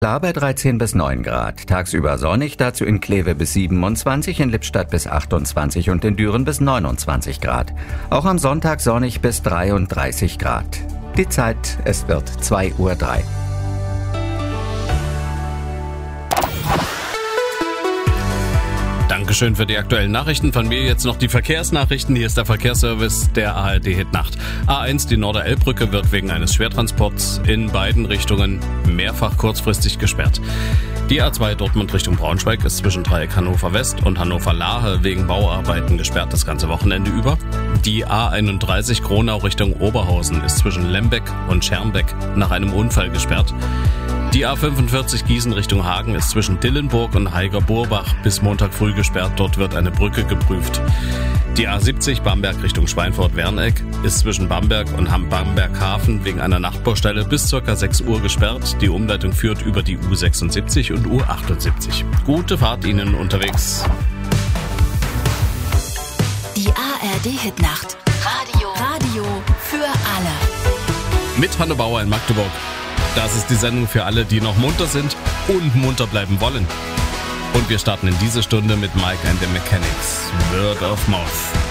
Klar bei 13 bis 9 Grad. Tagsüber sonnig, dazu in Kleve bis 27, in Lippstadt bis 28 und in Düren bis 29 Grad. Auch am Sonntag sonnig bis 33 Grad. Die Zeit, es wird 2:03 Uhr. Dankeschön für die aktuellen Nachrichten. Von mir jetzt noch die Verkehrsnachrichten. Hier ist der Verkehrsservice der ARD Hit-Nacht. A1, die Norderelbbrücke, wird wegen eines Schwertransports in beiden Richtungen mehrfach kurzfristig gesperrt. Die A2 Dortmund Richtung Braunschweig ist zwischen Dreieck Hannover West und Hannover Lahe wegen Bauarbeiten gesperrt das ganze Wochenende über. Die A31 Kronau Richtung Oberhausen ist zwischen Lembeck und Schermbeck nach einem Unfall gesperrt. Die A45 Gießen Richtung Hagen ist zwischen Dillenburg und Heiger-Burbach bis Montag früh gesperrt. Dort wird eine Brücke geprüft. Die A70 Bamberg Richtung Schweinfurt-Werneck ist zwischen Bamberg und Bamberg-Hafen wegen einer Nachtbaustelle bis ca. 6 Uhr gesperrt. Die Umleitung führt über die U76 und U78. Gute Fahrt Ihnen unterwegs. Die ARD Hit-Nacht. Radio für alle. Mit Hanne Bauer in Magdeburg. Das ist die Sendung für alle, die noch munter sind und munter bleiben wollen. Und wir starten in diese Stunde mit Mike and the Mechanics. Word of Mouth.